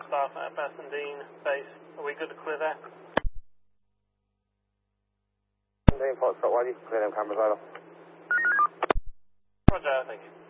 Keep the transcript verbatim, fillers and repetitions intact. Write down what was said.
staff at Bassendean base. Are we good to clear there? Bassendean, Foxtrot, why do you clear them cameras over? Roger, thank you.